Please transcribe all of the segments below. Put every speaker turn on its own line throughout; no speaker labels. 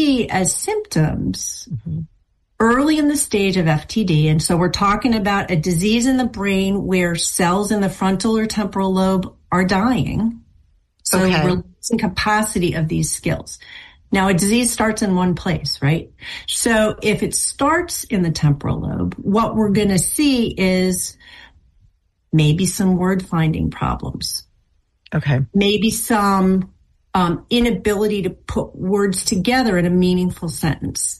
see as symptoms early in the stage of FTD. And so we're talking about a disease in the brain where cells in the frontal or temporal lobe are dying. So we're losing capacity of these skills. Now, a disease starts in one place, right? So if it starts in the temporal lobe, what we're going to see is maybe some word finding problems.
Okay.
Maybe some inability to put words together in a meaningful sentence.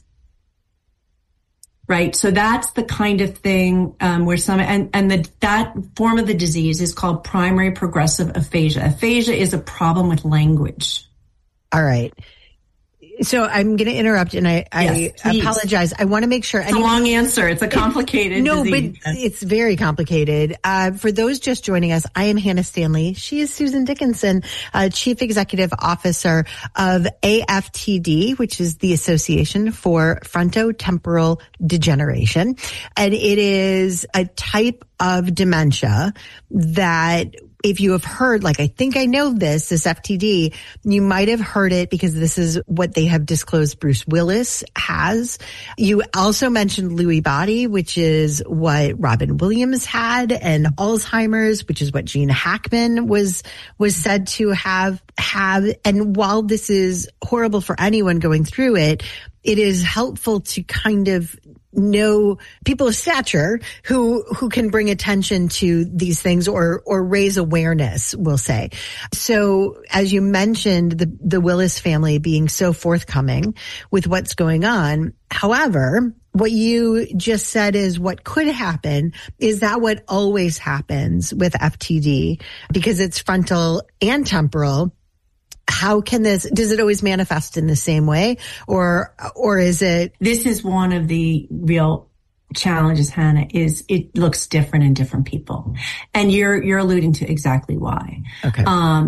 Right. So that's the kind of thing where that form of the disease is called primary progressive aphasia. Aphasia is a problem with language.
All right. So I'm going to interrupt, and I apologize. I want to make sure.
It's a long answer. It's a complicated disease.
But it's very complicated. For those just joining us, I am Hannah Stanley. She is Susan Dickinson, Chief Executive Officer of AFTD, which is the Association for Frontotemporal Degeneration. And it is a type of dementia that, if you have heard, like, I think I know this FTD, you might have heard it because this is what they have disclosed Bruce Willis has. You also mentioned Lewy body, which is what Robin Williams had, and Alzheimer's, which is what Gene Hackman was said to have. And while this is horrible for anyone going through it, it is helpful to kind of know people of stature who can bring attention to these things or raise awareness, we'll say. So as you mentioned, the Willis family being so forthcoming with what's going on. However, what you just said is what could happen. Is that what always happens with FTD? Because it's frontal and temporal. How can does it always manifest in the same way, or is it?
This is one of the real challenges, Hannah, is it looks different in different people. And you're alluding to exactly why.
Okay.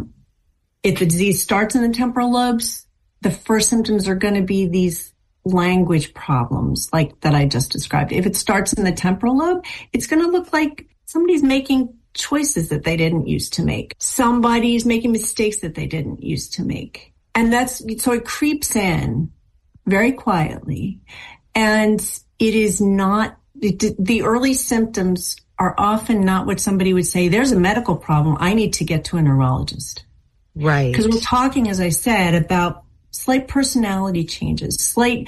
If the disease starts in the temporal lobes, the first symptoms are going to be these language problems like that I just described. If it starts in the temporal lobe, it's going to look like somebody's making choices that they didn't used to make. Somebody's making mistakes that they didn't used to make. And so it creeps in very quietly. And it is not, the early symptoms are often not what somebody would say, there's a medical problem, I need to get to a neurologist.
Right.
Because we're talking, as I said, about slight personality changes, slight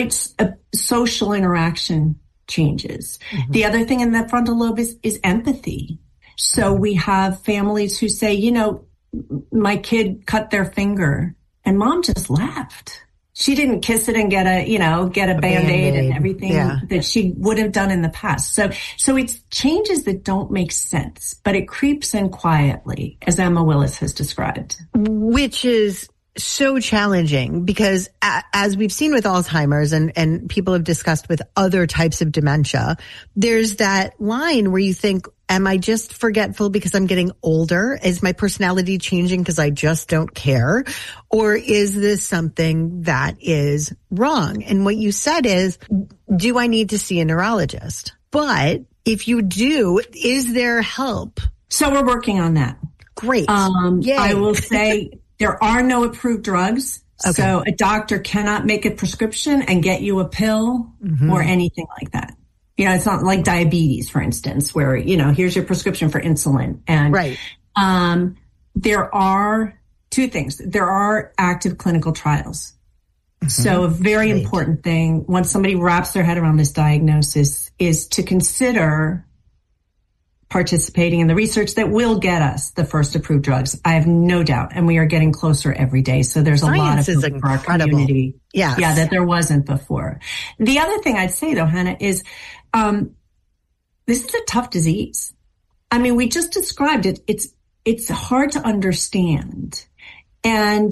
social interaction changes. Mm-hmm. The other thing in that frontal lobe is empathy. So we have families who say, my kid cut their finger and mom just laughed. She didn't kiss it and get a Band-Aid and everything that she would have done in the past. So it's changes that don't make sense, but it creeps in quietly, as Emma Willis has described.
Which is so challenging because as we've seen with Alzheimer's and people have discussed with other types of dementia, there's that line where you think, am I just forgetful because I'm getting older? Is my personality changing because I just don't care? Or is this something that is wrong? And what you said is, do I need to see a neurologist? But if you do, is there help?
So we're working on that.
Great.
I will say there are no approved drugs. Okay. So a doctor cannot make a prescription and get you a pill or anything like that. It's not like diabetes, for instance, where, here's your prescription for insulin. And
right.
There are two things. There are active clinical trials. Mm-hmm. So a very important thing, once somebody wraps their head around this diagnosis, is to consider participating in the research that will get us the first approved drugs. I have no doubt. And we are getting closer every day. So there's a lot of hope for our community.
Yes.
Yeah, that there wasn't before. The other thing I'd say, though, Hannah, is this is a tough disease. I mean, we just described it. It's hard to understand. And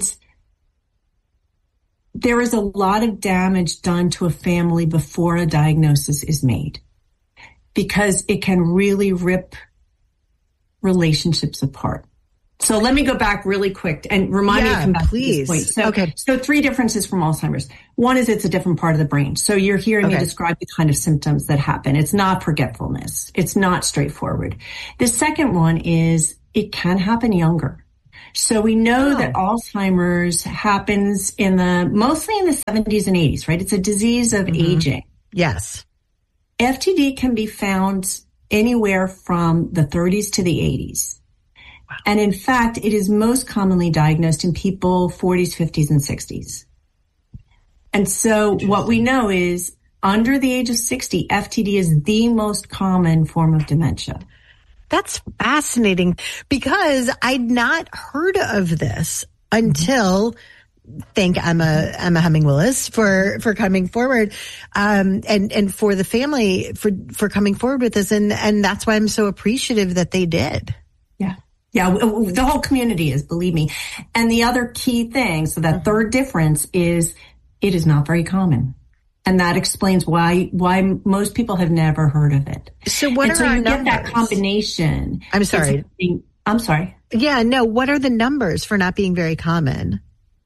there is a lot of damage done to a family before a diagnosis is made, because it can really rip relationships apart. So let me go back really quick and remind me to come back to this point. So three differences from Alzheimer's. One is it's a different part of the brain. So you're hearing me describe the kind of symptoms that happen. It's not forgetfulness. It's not straightforward. The second one is it can happen younger. So we know that Alzheimer's happens mostly in the 70s and 80s, right? It's a disease of aging.
Yes.
FTD can be found anywhere from the 30s to the 80s. Wow. And in fact, it is most commonly diagnosed in people 40s, 50s, and 60s. And so what we know is under the age of 60, FTD is the most common form of dementia.
That's fascinating because I'd not heard of this until thank Emma Hemming Willis for coming forward, and for the family for coming forward with this. And that's why I'm so appreciative that they did.
Yeah, the whole community is, believe me. And the other key thing, so that third difference is it is not very common. And that explains why most people have never heard of it.
So what are our numbers?
Get that combination.
I'm sorry.
Yeah,
no, what are the numbers for not being very common?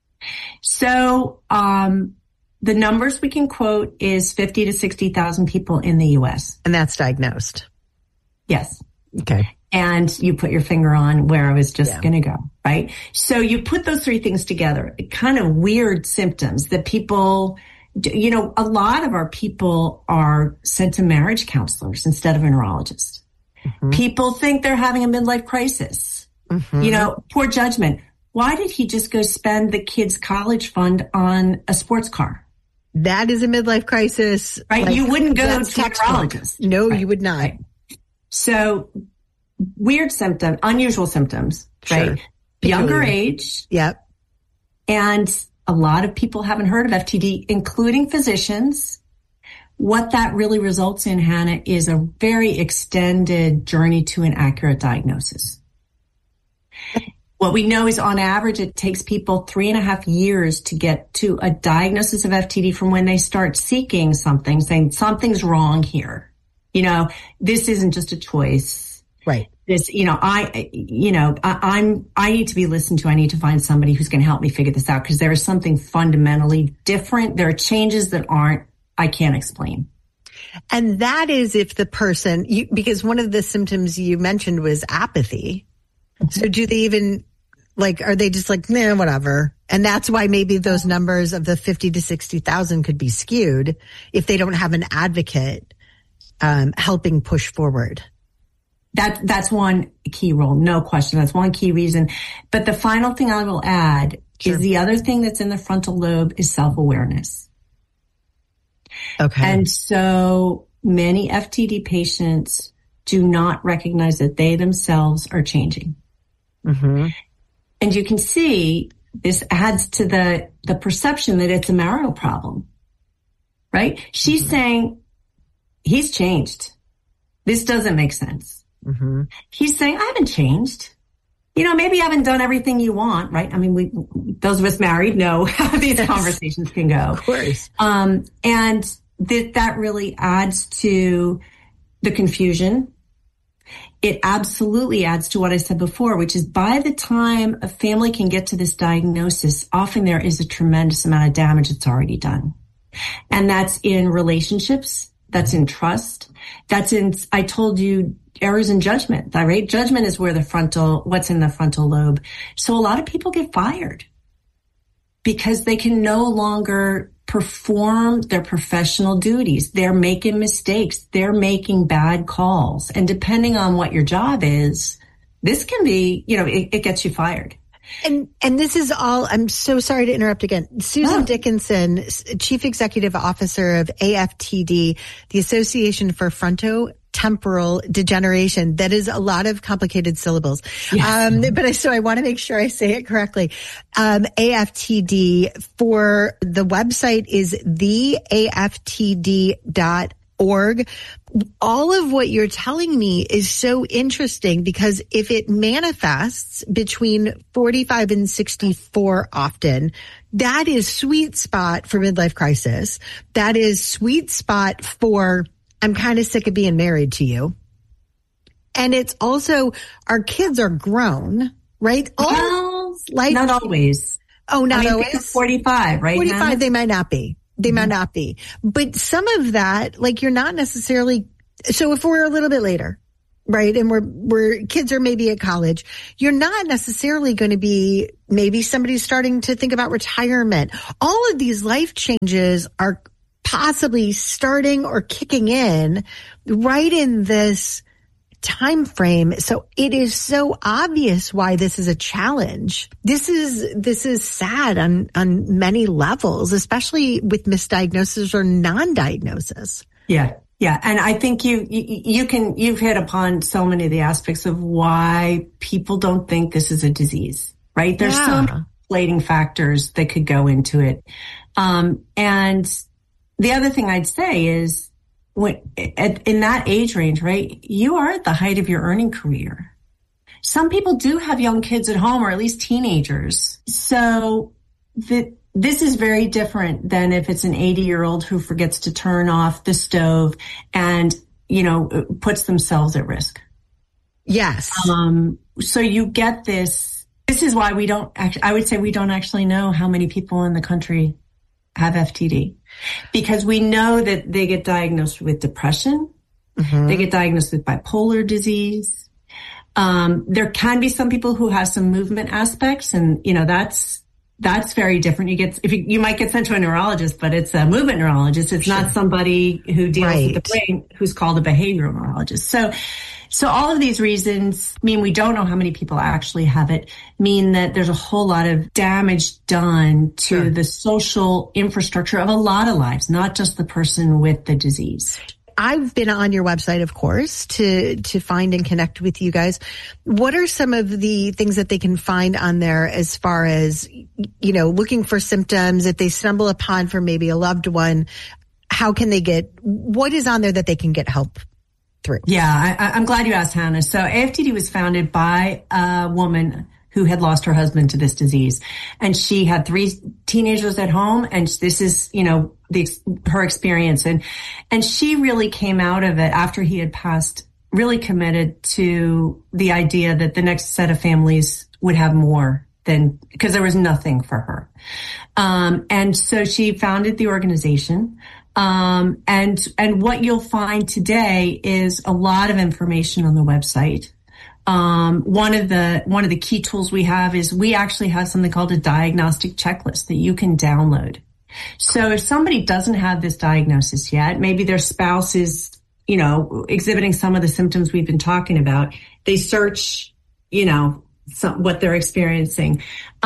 So, the numbers we can quote is 50 to 60,000 people in the U.S.
And that's diagnosed.
Yes.
Okay.
And you put your finger on where I was just going to go, right? So you put those three things together, kind of weird symptoms that people, a lot of our people are sent to marriage counselors instead of a neurologist. Mm-hmm. People think they're having a midlife crisis. Mm-hmm. Poor judgment. Why did he just go spend the kid's college fund on a sports car?
That is a midlife crisis.
Right? You wouldn't go to a neurologist.
No, right. You would not.
Right. So weird symptoms, unusual symptoms, right? Sure. Younger age.
Yep.
And a lot of people haven't heard of FTD, including physicians. What that really results in, Hannah, is a very extended journey to an accurate diagnosis. What we know is on average, it takes people 3.5 years to get to a diagnosis of FTD from when they start seeking something, saying something's wrong here. This isn't just a choice.
Right.
This, I need to be listened to. I need to find somebody who's going to help me figure this out because there is something fundamentally different. There are changes that I can't explain.
And that is if the person, because one of the symptoms you mentioned was apathy. So do they even, are they just nah, whatever? And that's why maybe those numbers of the 50 to 60,000 could be skewed if they don't have an advocate helping push forward.
That's one key role, no question. That's one key reason. But the final thing I will add is the other thing that's in the frontal lobe is self-awareness.
Okay.
And so many FTD patients do not recognize that they themselves are changing. Mm-hmm. And you can see this adds to the perception that it's a marital problem, right? She's saying, he's changed. This doesn't make sense. Mm-hmm. He's saying, I haven't changed. Maybe I haven't done everything you want, right? I mean, those of us married know how these conversations can go.
Of course.
And that really adds to the confusion. It absolutely adds to what I said before, which is by the time a family can get to this diagnosis, often there is a tremendous amount of damage that's already done. And that's in relationships. That's in trust. That's in, I told you, errors in judgment, right? Judgment is where what's in the frontal lobe. So a lot of people get fired because they can no longer perform their professional duties. They're making mistakes. They're making bad calls. And depending on what your job is, this can be, it gets you fired.
And this is all, I'm so sorry to interrupt again. Susan Dickinson, Chief Executive Officer of AFTD, the Association for Frontotemporal Degeneration. That is a lot of complicated syllables. Yes. So I want to make sure I say it correctly. AFTD, for the website is theaftd.org. All of what you're telling me is so interesting because if it manifests between 45 and 64 often, that is sweet spot for midlife crisis. That is sweet spot for, I'm kind of sick of being married to you. And it's also, our kids are grown, right?
Not always.
Oh, not always?
45, right?
45,
Hannah?
they might not be. They might not be. But some of that, you're not necessarily, so if we're a little bit later, right? And where kids are maybe at college, you're not necessarily going to be, maybe somebody's starting to think about retirement. All of these life changes are possibly starting or kicking in right in this time frame. So it is so obvious why this is a challenge. This is sad on many levels, especially with misdiagnosis or non-diagnosis.
Yeah. Yeah. And I think you've hit upon so many of the aspects of why people don't think this is a disease, right? There's some inflating factors that could go into it. And the other thing I'd say is in that age range, right, you are at the height of your earning career. Some people do have young kids at home, or at least teenagers. So this is very different than if it's an 80-year-old who forgets to turn off the stove and, puts themselves at risk.
Yes.
So you get this. This is why I would say we don't actually know how many people in the country have FTD, because we know that they get diagnosed with depression. Mm-hmm. They get diagnosed with bipolar disease. There can be some people who have some movement aspects, and, that's very different. You might get sent to a neurologist, but it's a movement neurologist. It's not somebody who deals with the brain, who's called a behavioral neurologist. So all of these reasons mean we don't know how many people actually have it, mean that there's a whole lot of damage done to the social infrastructure of a lot of lives, not just the person with the disease.
I've been on your website, of course, to find and connect with you guys. What are some of the things that they can find on there as far as, looking for symptoms, if they stumble upon for maybe a loved one, what is on there that they can get help through?
Yeah, I'm glad you asked, Hannah. So AFTD was founded by a woman who had lost her husband to this disease. And she had 3 teenagers at home, and this is, her experience. And she really came out of it after he had passed, really committed to the idea that the next set of families would have more because there was nothing for her. And so she founded the organization. And what you'll find today is a lot of information on the website. One of the key tools we have is we actually have something called a diagnostic checklist that you can download. So if somebody doesn't have this diagnosis yet, maybe their spouse is, exhibiting some of the symptoms we've been talking about, they search, what they're experiencing.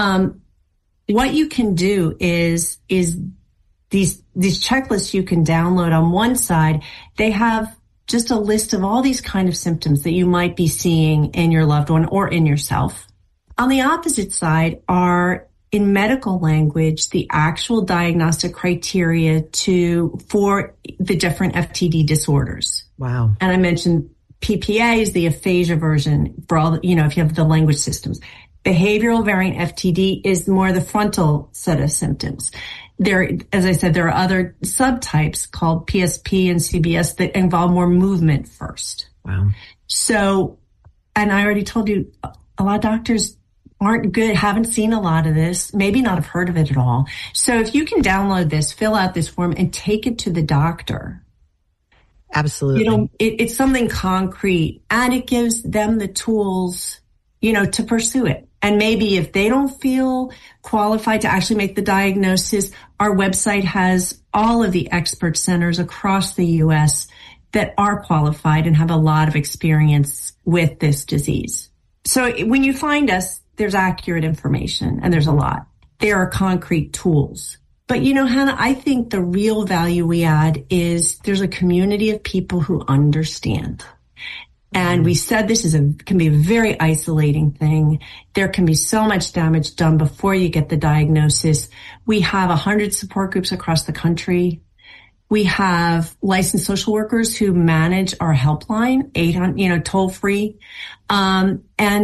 What you can do is these checklists you can download. On one side, they have just a list of all these kind of symptoms that you might be seeing in your loved one or in yourself. On the opposite side are, in medical language, the actual diagnostic criteria for the different FTD disorders.
Wow.
And I mentioned PPA is the aphasia version for all, if you have the language systems. Behavioral variant FTD is more the frontal set of symptoms. As I said, there are other subtypes called PSP and CBS that involve more movement first.
Wow.
So, and I already told you, a lot of doctors aren't good, haven't seen a lot of this, maybe not have heard of it at all. So if you can download this, fill out this form, and take it to the doctor.
Absolutely.
It's something concrete, and it gives them the tools, to pursue it. And maybe if they don't feel qualified to actually make the diagnosis, our website has all of the expert centers across the U.S. that are qualified and have a lot of experience with this disease. So when you find us, there's accurate information, and there's a lot. There are concrete tools. But Hannah, I think the real value we add is there's a community of people who understand. And we said this can be a very isolating thing. There can be so much damage done before you get the diagnosis. We have 100 support groups across the country. We have licensed social workers who manage our helpline, 800, toll free. And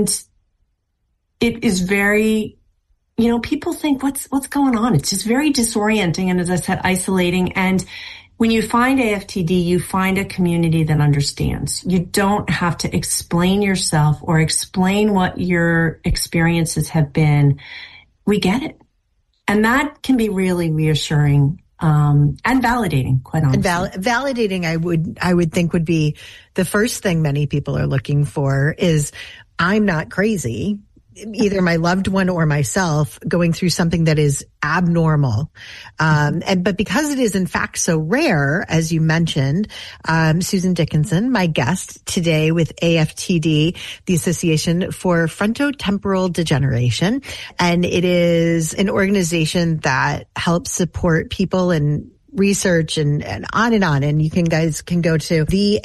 it is very, people think what's going on? It's just very disorienting. And as I said, isolating. And when you find AFTD, you find a community that understands. You don't have to explain yourself or explain what your experiences have been. We get it. And that can be really reassuring and validating, quite honestly.
And validating, I would think would be the first thing many people are looking for is, I'm not crazy, either my loved one or myself, going through something that is abnormal. But because it is in fact so rare, as you mentioned, Susan Dickinson, my guest today with AFTD, the Association for Frontotemporal Degeneration. And it is an organization that helps support people in research and on and on. And you guys can go to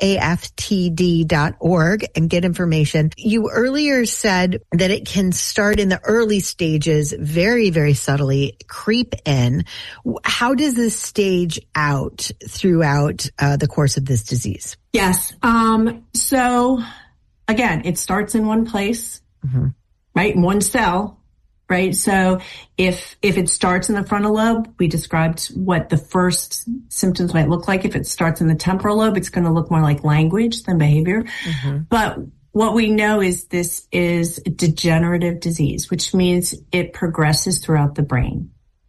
theaftd.org and get information. You earlier said that it can start in the early stages, very, very subtly creep in. How does this stage out throughout the course of this disease?
Yes. So again, it starts in one place, right? In one cell. Right. So if it starts in the frontal lobe, we described what the first symptoms might look like. If it starts in the temporal lobe, it's going to look more like language than behavior. But what we know is this is a degenerative disease, which means it progresses throughout the brain.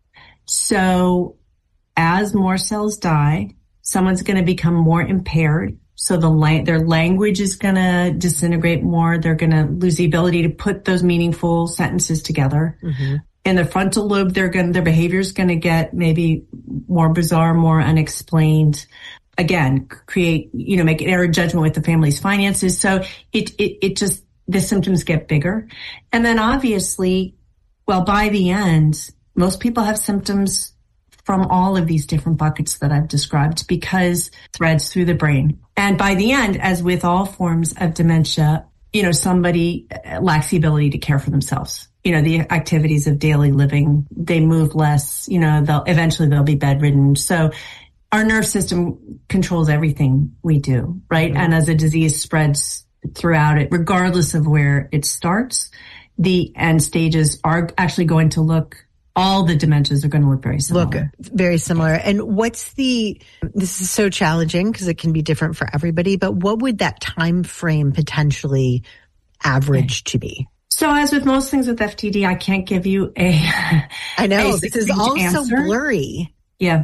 So as more cells die, someone's going to become more impaired. So their language is going to disintegrate more. They're going to lose the ability to put those meaningful sentences together. In the frontal lobe, their behavior is going to get maybe more bizarre, more unexplained. Again, make an error judgment with the family's finances. So the symptoms get bigger. And then obviously, by the end, most people have symptoms from all of these different buckets that I've described because threads through the brain. And by the end, as with all forms of dementia, somebody lacks the ability to care for themselves. The activities of daily living, they move less, they'll be bedridden. So our nerve system controls everything we do, right? And as the disease spreads throughout it, regardless of where it starts, the end stages are actually going to all the dementias are going to look very similar.
And this is so challenging because it can be different for everybody, but what would that time frame potentially average to be?
So as with most things with FTD, I can't give you
I know, this is all so blurry.
Yeah.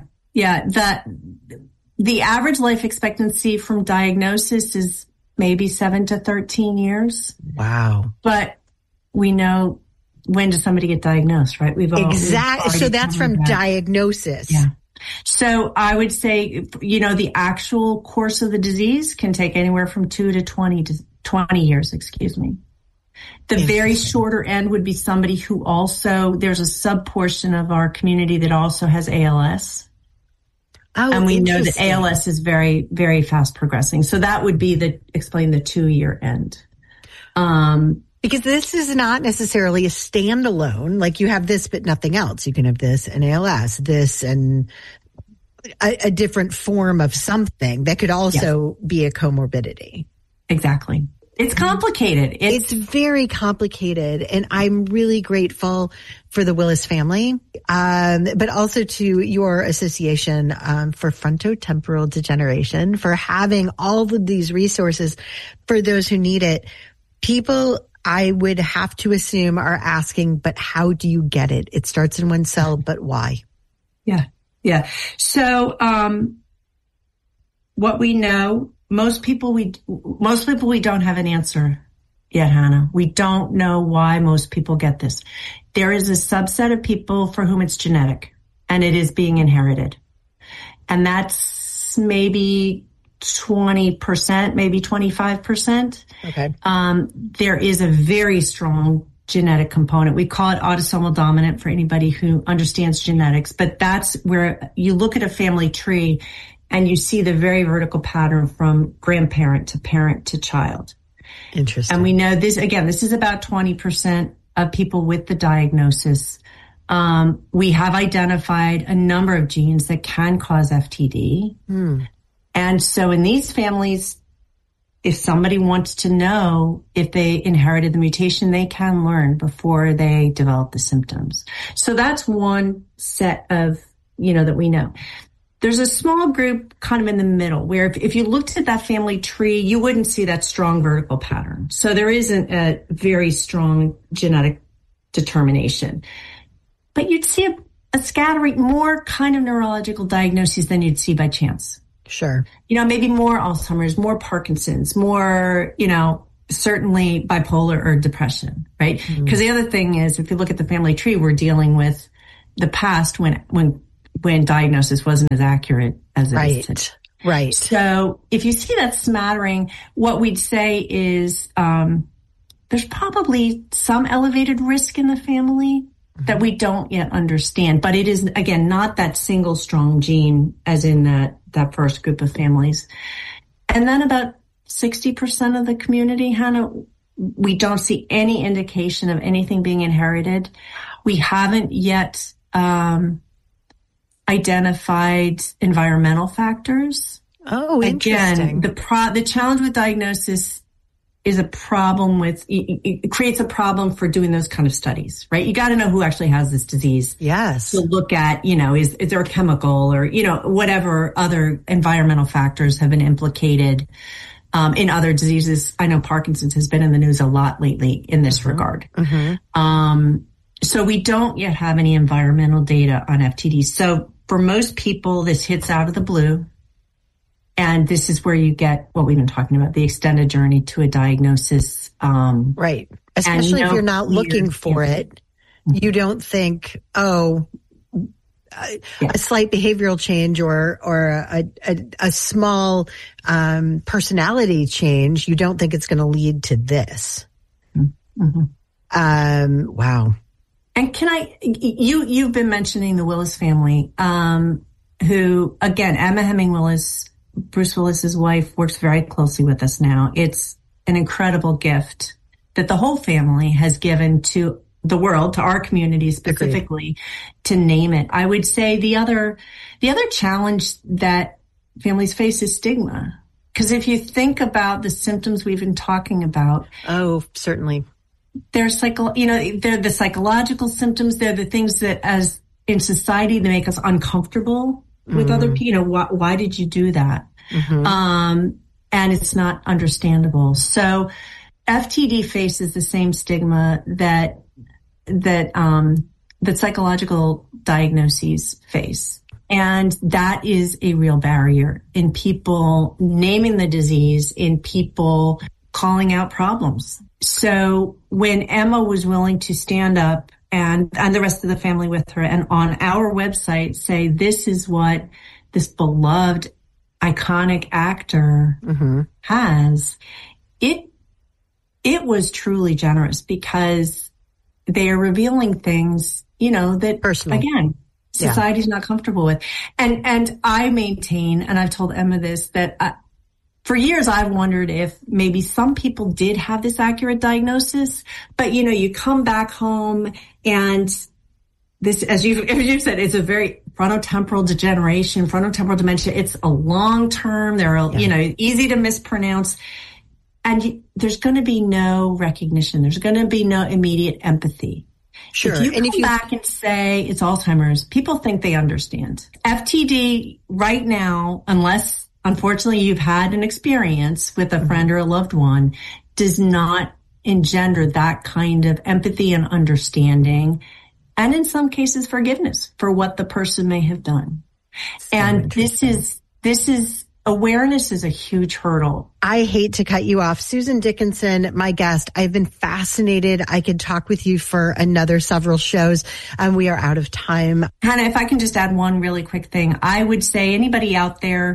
The average life expectancy from diagnosis is maybe 7 to 13 years.
Wow.
But we know, when does somebody get diagnosed, right?
Exactly. So that's from diagnosis.
Yeah. So I would say, the actual course of the disease can take anywhere from 2 to 20 years, The very shorter end would be somebody who there's a sub portion of our community that also has ALS. And we know that ALS is very, very fast progressing. So that would be explain the 2-year end.
Because this is not necessarily a standalone, like you have this but nothing else. You can have this and ALS, this and a different form of something that could also be a comorbidity.
Exactly. It's complicated.
It's very complicated. And I'm really grateful for the Willis family, but also to your association for frontotemporal degeneration for having all of these resources for those who need it. People, I would have to assume, are asking, but how do you get it? It starts in one cell, but why?
Yeah. So, what we know, most people we don't have an answer yet, Hannah. We don't know why most people get this. There is a subset of people for whom it's genetic and it is being inherited. And that's maybe 20%, maybe 25%.
Okay.
There is a very strong genetic component. We call it autosomal dominant for anybody who understands genetics, but that's where you look at a family tree and you see the very vertical pattern from grandparent to parent to child.
Interesting.
And we know this is about 20% of people with the diagnosis. We have identified a number of genes that can cause FTD. And so in these families, if somebody wants to know if they inherited the mutation, they can learn before they develop the symptoms. So that's one set of, that we know. There's a small group kind of in the middle where if you looked at that family tree, you wouldn't see that strong vertical pattern. So there isn't a very strong genetic determination. But you'd see a scattering, more kind of neurological diagnoses than you'd see by chance.
Sure.
Maybe more Alzheimer's, more Parkinson's, more, certainly bipolar or depression, right? Because the other thing is, if you look at the family tree, we're dealing with the past when diagnosis wasn't as accurate as it is today.
Right.
So if you see that smattering, what we'd say is there's probably some elevated risk in the family that we don't yet understand. But it is, again, not that single strong gene as in that first group of families. And then about 60% of the community, Hannah, we don't see any indication of anything being inherited. We haven't yet identified environmental factors.
Oh, interesting.
Again, the challenge with diagnosis is a problem with, it creates a problem for doing those kind of studies, right? You got to know who actually has this disease.
Yes.
To look at, is there a chemical or, whatever other environmental factors have been implicated in other diseases. I know Parkinson's has been in the news a lot lately in this regard. So we don't yet have any environmental data on FTD. So for most people, this hits out of the blue. And this is where you get what we've been talking about, the extended journey to a diagnosis.
Right. Especially if you're not looking for it. You don't think, a slight behavioral change or a small personality change, you don't think it's going to lead to this. Wow.
And you've been mentioning the Willis family, who, again, Emma Hemming Willis, Bruce Willis's wife, works very closely with us now. It's an incredible gift that the whole family has given to the world, to our community specifically, to name it. I would say the other challenge that families face is stigma. Because if you think about the symptoms we've been talking about.
Oh, certainly.
They're they're the psychological symptoms. They're the things that, as in society, they make us uncomfortable with other people. Why did you do that? And it's not understandable. So FTD faces the same stigma that psychological diagnoses face. And that is a real barrier in people naming the disease, in people calling out problems. So when Emma was willing to stand up and the rest of the family with her and on our website say, this is what this beloved, iconic actor has, it was truly generous because they are revealing things, that
personal.
Again, society's not comfortable with. And I maintain, and I've told Emma this, that for years I've wondered if maybe some people did have this accurate diagnosis, but you come back home and this, as you said, it's a very frontotemporal degeneration, frontotemporal dementia. It's a long term. They're, easy to mispronounce. And there's going to be no recognition. There's going to be no immediate empathy.
Sure.
If you come back and say it's Alzheimer's, people think they understand. FTD right now, unless unfortunately you've had an experience with a friend or a loved one, does not engender that kind of empathy and understanding, and in some cases forgiveness for what the person may have done. So and this is awareness is a huge hurdle.
I hate to cut you off. Susan Dickinson, my guest. I've been fascinated. I could talk with you for another several shows, and we are out of time.
Hannah, if I can just add one really quick thing, I would say anybody out there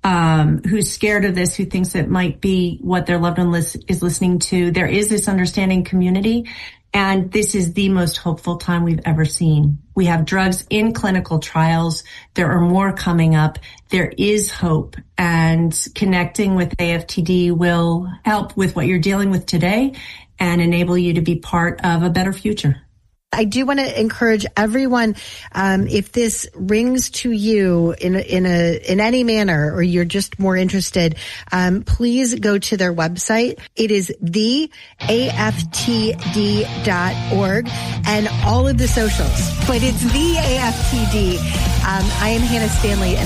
who's scared of this, who thinks it might be what their loved one is listening to, there is this understanding community. And this is the most hopeful time we've ever seen. We have drugs in clinical trials. There are more coming up. There is hope, and connecting with AFTD will help with what you're dealing with today and enable you to be part of a better future.
I do want to encourage everyone, if this rings to you in any manner, or you're just more interested, please go to their website. It is theaftd.org and all of the socials, but it's the AFTD. I am Hannah Stanley, and